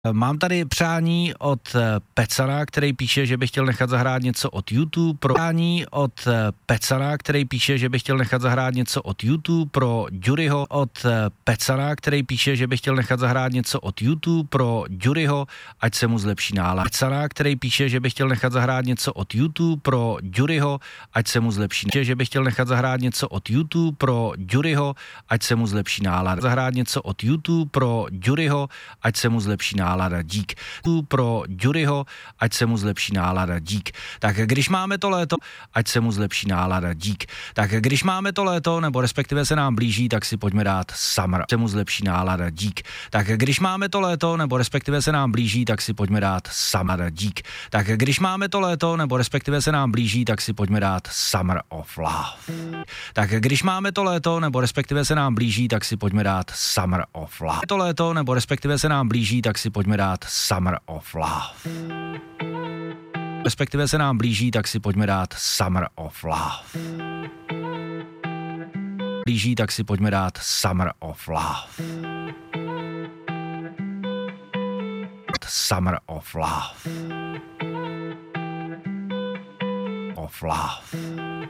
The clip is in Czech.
Mám tady přání od Pecana, který píše, že by chtěl nechat zahrát něco od YouTube. Přání od Pecana, který píše, že by chtěl nechat zahrát něco od YouTube pro Juryho. Od Pecana, který píše, že by chtěl nechat zahrát něco od YouTube pro Juryho, ať se mu zlepší nálada. Pecana, který píše, že by chtěl nechat zahrát něco od YouTube pro Juryho, ať se mu zlepší nálada. Že by chtěl nechat zahrát něco od YouTube pro Juryho, ať se mu zlepší nálada. Zahrát něco od YouTube pro Juryho, ať se mu zlepší nálada. Dík. Pro Juryho, ať se mu zlepší nálada. Dík. Tak když máme to léto, ať se mu zlepší nálada. Dík. Tak když máme to léto, nebo respektive se nám blíží, tak si pojďme dát Summer. Se mu zlepší nálada. Dík. Tak když máme to léto, nebo respektive se nám blíží, tak si pojďme dát Summer. Dík. Tak když máme to léto, nebo respektive se nám blíží, tak si pojďme dát Summer of Love. Tak když máme to léto, nebo respektive se nám blíží, tak si pojďme dát Summer of Love. To léto, nebo respektive se nám blíží, tak si pojďme dát Summer of Love. Respektive se nám blíží, tak si pojďme dát Summer of Love. Blíží, tak si pojďme dát Summer of Love. Summer of Love. Of Love.